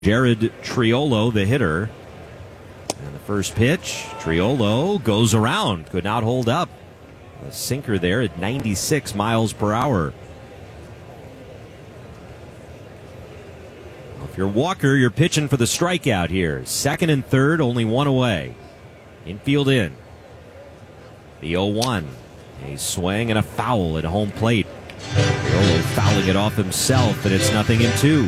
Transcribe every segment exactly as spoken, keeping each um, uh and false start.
Jared Triolo, the hitter. And the first pitch, Triolo goes around, could not hold up. A sinker there at ninety-six miles per hour. If you're Walker, you're pitching for the strikeout here. Second and third, only one away. Infield in. The oh one. A swing and a foul at home plate. Triolo fouling it off himself, and it's nothing in two.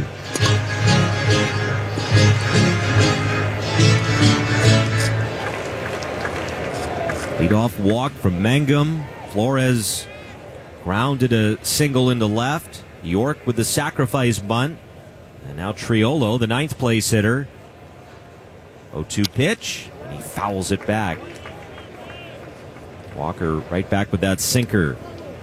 Leadoff walk from Mangum. Flores grounded a single into left. York with the sacrifice bunt. And now Triolo, the ninth place hitter. oh two pitch, and he fouls it back. Walker right back with that sinker.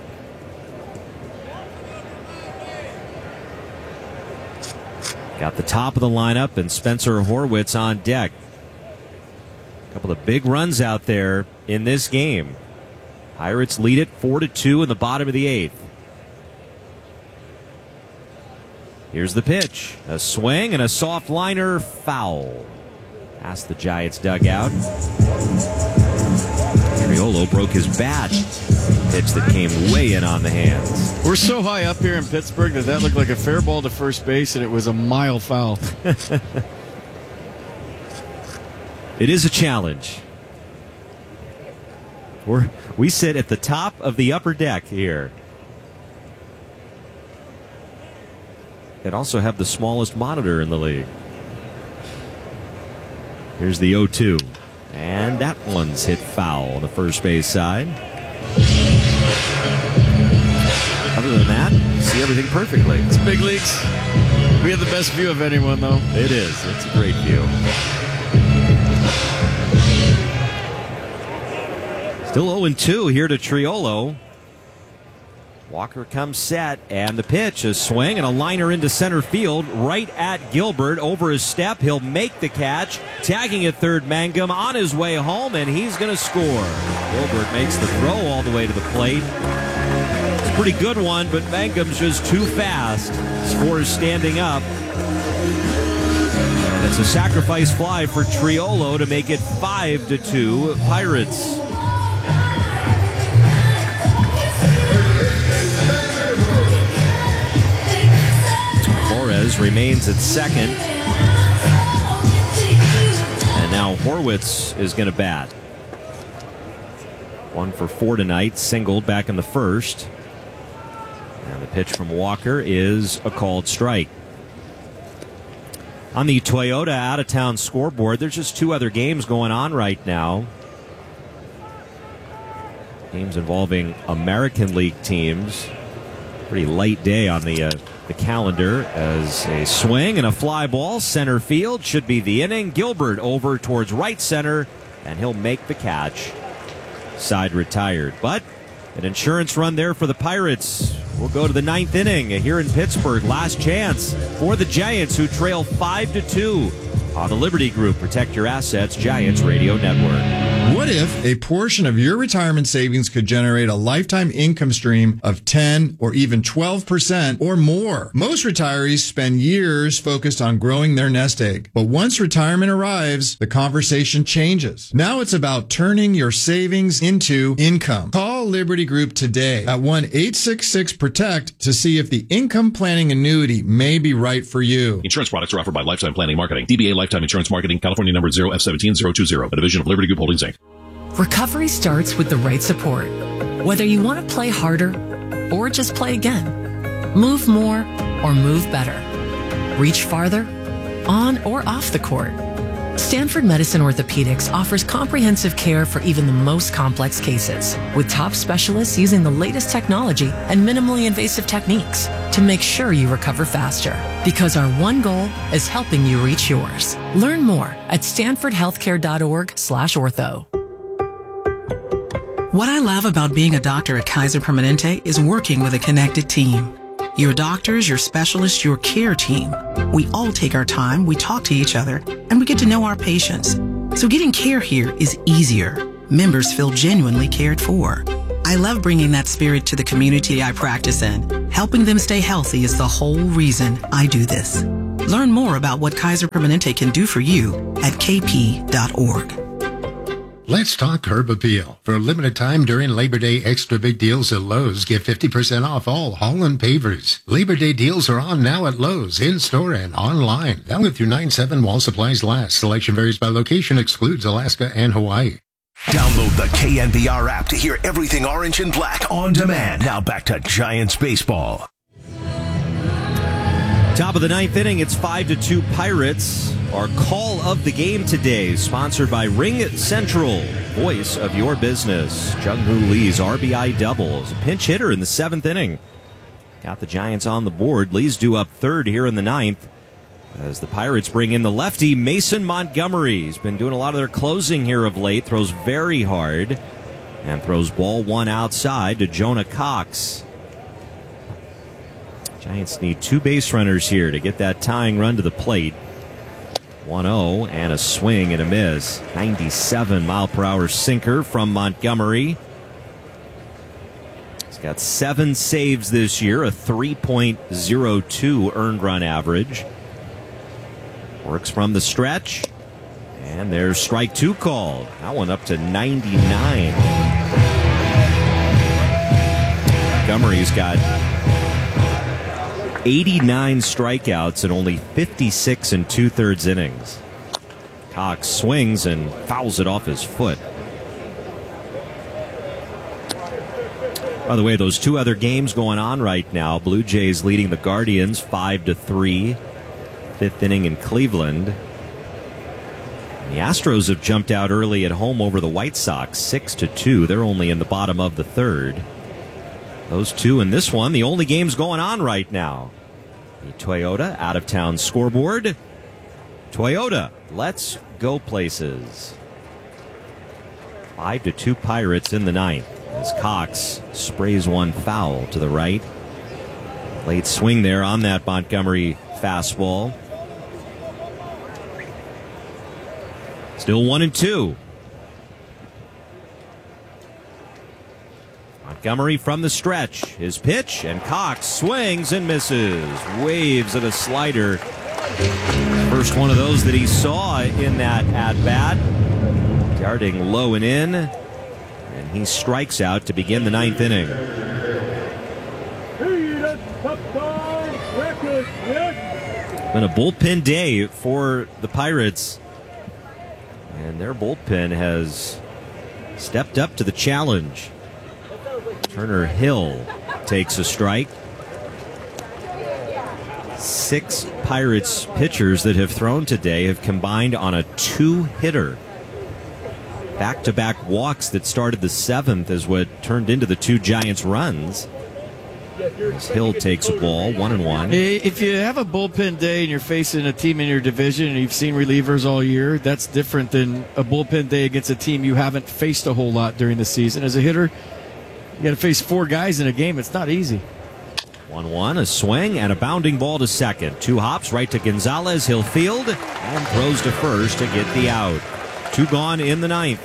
Got the top of the lineup, and Spencer Horwitz on deck. A couple of big runs out there in this game. Pirates lead it four to two in the bottom of the eighth. Here's the pitch. A swing and a soft liner, foul. Past the Giants dugout. Triolo broke his bat. Pitch that came way in on the hands. We're so high up here in Pittsburgh that that looked like a fair ball to first base, and it was a mile foul. It is a challenge. We're, we sit at the top of the upper deck here. And also have the smallest monitor in the league. Here's the oh two. And that one's hit foul on the first base side. Other than that, you see everything perfectly. It's big leagues. We have the best view of anyone, though. It is. It's a great view. Still oh two here to Triolo. Walker comes set, and the pitch, a swing and a liner into center field, right at Gilbert. Over his step, he'll make the catch, tagging at third Mangum on his way home, and he's going to score. Gilbert makes the throw all the way to the plate. It's a pretty good one, but Mangum's just too fast. Scores standing up. And it's a sacrifice fly for Triolo to make it five to two Pirates. Remains at second. And now Horwitz is going to bat. One for four tonight, singled back in the first. And the pitch from Walker is a called strike. On the Toyota out-of-town scoreboard, there's just two other games going on right now. Games involving American League teams. Pretty late day on the uh, the calendar as a swing and a fly ball. Center field should be the inning. Gilbert over towards right center, and he'll make the catch. Side retired. But an insurance run there for the Pirates. We'll go to the ninth inning here in Pittsburgh. Last chance for the Giants, who trail five to two on the Liberty Group. Protect your assets, Giants Radio Network. What if a portion of your retirement savings could generate a lifetime income stream of ten or even twelve percent or more? Most retirees spend years focused on growing their nest egg. But once retirement arrives, the conversation changes. Now it's about turning your savings into income. Call Liberty Group today at one eight six six protect to see if the income planning annuity may be right for you. Insurance products are offered by Lifetime Planning Marketing. D B A Lifetime Insurance Marketing, California number zero F seventeen zero two zero, a division of Liberty Group Holdings, Incorporated. Recovery starts with the right support. Whether you want to play harder or just play again, move more or move better, reach farther, on or off the court, Stanford Medicine Orthopedics offers comprehensive care for even the most complex cases, with top specialists using the latest technology and minimally invasive techniques to make sure you recover faster. Because our one goal is helping you reach yours. Learn more at stanford healthcare dot org slash ortho. What I love about being a doctor at Kaiser Permanente is working with a connected team. Your doctors, your specialists, your care team. We all take our time, we talk to each other, and we get to know our patients. So getting care here is easier. Members feel genuinely cared for. I love bringing that spirit to the community I practice in. Helping them stay healthy is the whole reason I do this. Learn more about what Kaiser Permanente can do for you at k p dot org. Let's talk Curb Appeal. For a limited time during Labor Day, extra big deals at Lowe's. Get fifty percent off all Holland pavers. Labor Day deals are on now at Lowe's, in-store and online. Valid through nine seven while supplies last. Selection varies by location, excludes Alaska and Hawaii. Download the K N B R app to hear everything Orange and Black on demand. Now back to Giants baseball. Top of the ninth inning, it's five to two Pirates. Our call of the game today, sponsored by Ring Central, voice of your business. Jung-Hoo Lee's R B I double is a pinch hitter in the seventh inning. Got the Giants on the board. Lee's due up third here in the ninth as the Pirates bring in the lefty Mason Montgomery. He's been doing a lot of their closing here of late. Throws very hard and throws ball one outside to Jonah Cox. Giants need two base runners here to get that tying run to the plate. one oh and a swing and a miss. ninety-seven mile per hour sinker from Montgomery. He's got seven saves this year, a three point oh two earned run average. Works from the stretch. And there's strike two called. That one up to ninety-nine. Montgomery's got eighty-nine strikeouts in only fifty-six and two-thirds innings. Cox swings and fouls it off his foot. By the way, those two other games going on right now. Blue Jays leading the Guardians five to three. Fifth inning in Cleveland. And the Astros have jumped out early at home over the White Sox six to two. They're only in the bottom of the third. Those two in this one, the only games going on right now. The Toyota out-of-town scoreboard. Toyota, let's go places. Five to two Pirates in the ninth as Cox sprays one foul to the right. Late swing there on that Montgomery fastball. Still one and two. Montgomery from the stretch. His pitch, and Cox swings and misses. Waves at a slider. First one of those that he saw in that at-bat. Darting low and in. And he strikes out to begin the ninth inning. Been a bullpen day for the Pirates. And their bullpen has stepped up to the challenge. Turner Hill takes a strike. Six Pirates pitchers that have thrown today have combined on a two-hitter. Back-to-back walks that started the seventh is what turned into the two Giants runs. As Hill takes a ball, one and one. If you have a bullpen day and you're facing a team in your division and you've seen relievers all year, that's different than a bullpen day against a team you haven't faced a whole lot during the season. As a hitter, you got to face four guys in a game. It's not easy. one one, a swing, and a bounding ball to second. Two hops right to Gonzalez. He'll field and throws to first to get the out. Two gone in the ninth.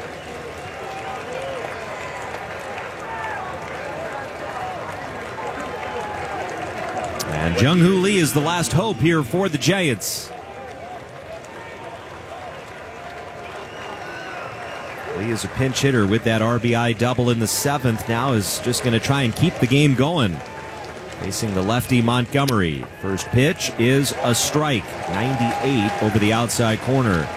And Jung-Hoo Lee is the last hope here for the Giants. Lee is a pinch hitter with that R B I double in the seventh. Now is just going to try and keep the game going. Facing the lefty Montgomery. First pitch is a strike. ninety-eight over the outside corner.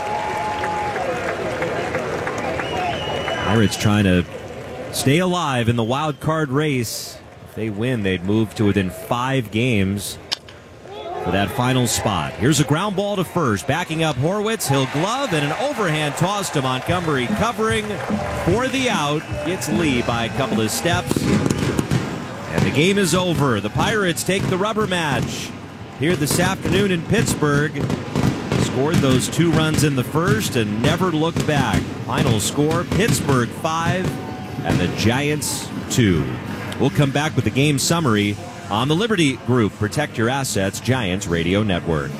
Pirates trying to stay alive in the wild card race. If they win, they'd move to within five games for that final spot. Here's a ground ball to first. Backing up Horwitz. He'll glove and an overhand toss to Montgomery. Covering for the out. Gets Lee by a couple of steps. And the game is over. The Pirates take the rubber match here this afternoon in Pittsburgh. Scored those two runs in the first and never looked back. Final score, Pittsburgh five and the Giants two. We'll come back with the game summary on the Liberty Group. Protect your assets, Giants Radio Network.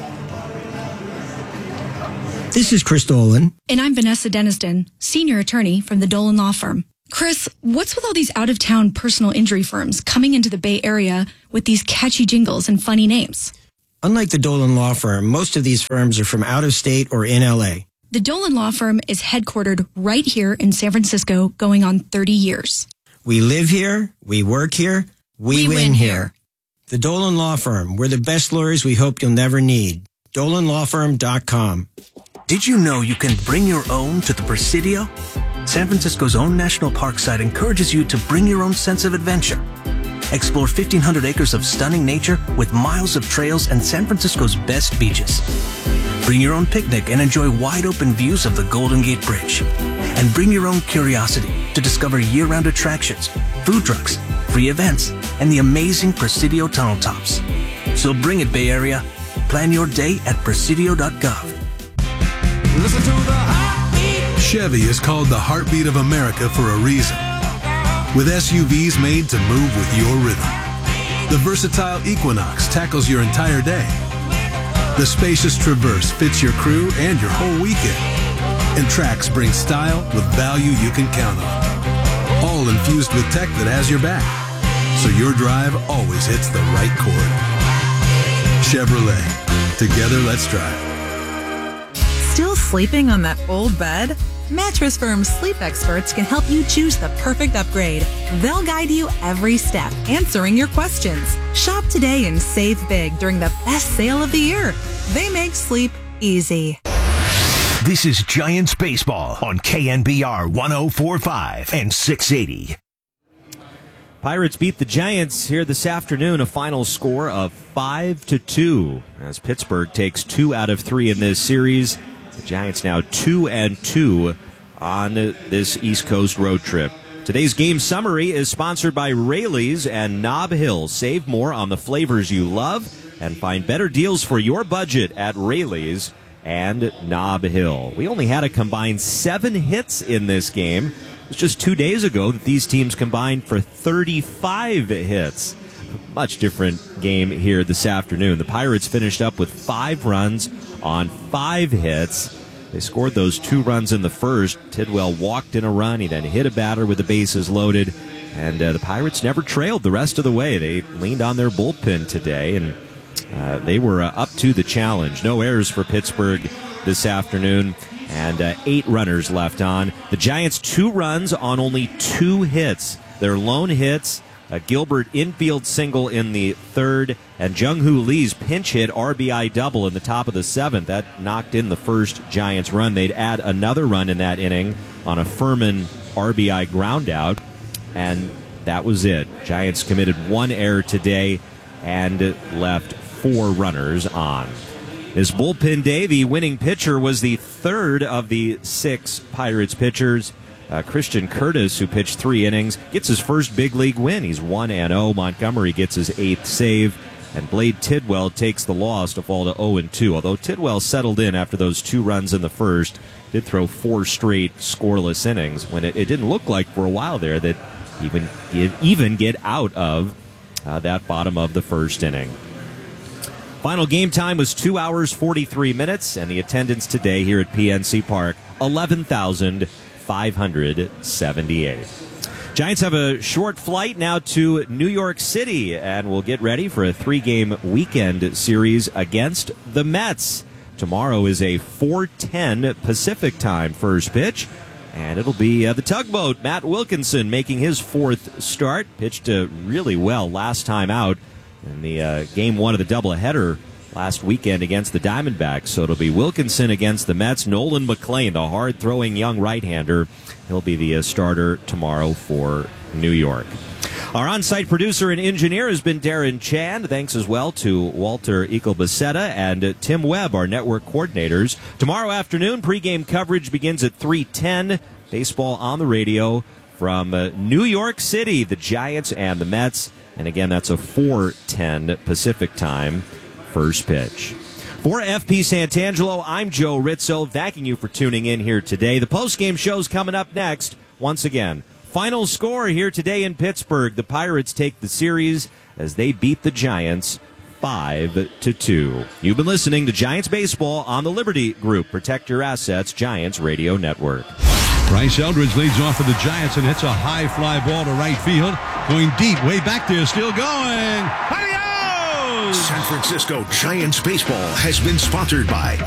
This is Chris Dolan. And I'm Vanessa Deniston, senior attorney from the Dolan Law Firm. Chris, what's with all these out-of-town personal injury firms coming into the Bay Area with these catchy jingles and funny names? Unlike the Dolan Law Firm, most of these firms are from out of state or in L A. The Dolan Law Firm is headquartered right here in San Francisco, going on thirty years. We live here, we work here, we, We win, win here. here. The Dolan Law Firm, we're the best lawyers we hope you'll never need. dolan law firm dot com. Did you know you can bring your own to the Presidio? San Francisco's own national park site encourages you to bring your own sense of adventure. Explore fifteen hundred acres of stunning nature with miles of trails and San Francisco's best beaches. Bring your own picnic and enjoy wide-open views of the Golden Gate Bridge. And bring your own curiosity to discover year-round attractions, food trucks, free events, and the amazing Presidio tunnel tops. So bring it, Bay Area. Plan your day at presidio dot gov. Listen to the heartbeat. Chevy is called the heartbeat of America for a reason. With S U Vs made to move with your rhythm. The versatile Equinox tackles your entire day. The spacious Traverse fits your crew and your whole weekend. And Trax brings style with value you can count on. All infused with tech that has your back. So your drive always hits the right chord. Chevrolet. Together, let's drive. Still sleeping on that old bed? Mattress Firm's sleep experts can help you choose the perfect upgrade. They'll guide you every step, answering your questions. Shop today and save big during the best sale of the year. They make sleep easy. This is Giants Baseball on K N B R one oh four point five and six eighty. Pirates beat the Giants here this afternoon, a final score of five to two, as Pittsburgh takes two out of three in this series. The Giants now two and two on this East Coast road trip. Today's game summary is sponsored by Rayleigh's and Nob Hill. Save more on the flavors you love and find better deals for your budget at Rayleigh's and Nob Hill. We only had a combined seven hits in this game. It was just two days ago that these teams combined for thirty-five hits. Much different game here this afternoon. The Pirates finished up with five runs on five hits. They scored those two runs in the first. Tidwell walked in a run. He then hit a batter with the bases loaded. And uh, the Pirates never trailed the rest of the way. They leaned on their bullpen today, and uh, they were uh, up to the challenge. No errors for Pittsburgh this afternoon, and uh, eight runners left on. The Giants, two runs on only two hits. Their lone hits, a Gilbert infield single in the third, and Jung-Hoo Lee's pinch hit R B I double in the top of the seventh. That knocked in the first Giants run. They'd add another run in that inning on a Furman R B I ground out, and that was it. Giants committed one error today and left four runners on. This bullpen day, the winning pitcher was the third of the six Pirates pitchers. Uh, Christian Curtis, who pitched three innings, gets his first big league win. He's one and oh. Montgomery gets his eighth save. And Blade Tidwell takes the loss to fall to oh and two. Although Tidwell settled in after those two runs in the first, did throw four straight scoreless innings when it, it didn't look like for a while there that even even get out of uh, that bottom of the first inning. Final game time was two hours, forty-three minutes, and the attendance today here at P N C Park, eleven thousand five hundred seventy-eight. Giants have a short flight now to New York City, and we'll get ready for a three-game weekend series against the Mets. Tomorrow is a four ten Pacific time first pitch, and it'll be uh, the tugboat, Matt Wilkinson, making his fourth start. Pitched uh, really well last time out in the uh, game one of the doubleheader last weekend against the Diamondbacks. So it'll be Wilkinson against the Mets. Nolan McLean, the hard-throwing young right-hander, he'll be the uh, starter tomorrow for New York. Our on-site producer and engineer has been Darren Chan. Thanks as well to Walter Eichelbaceta and uh, Tim Webb, our network coordinators. Tomorrow afternoon, pregame coverage begins at three ten. Baseball on the radio from uh, New York City, the Giants and the Mets. And again, that's a four ten Pacific time first pitch. For F P Santangelo, I'm Joe Rizzo, thanking you for tuning in here today. The postgame show's coming up next. Once again, final score here today in Pittsburgh. The Pirates take the series as they beat the Giants five to two. You've been listening to Giants Baseball on the Liberty Group. Protect your assets, Giants Radio Network. Bryce Eldridge leads off for the Giants and hits a high fly ball to right field. Going deep, way back there, still going. Adios! San Francisco Giants baseball has been sponsored by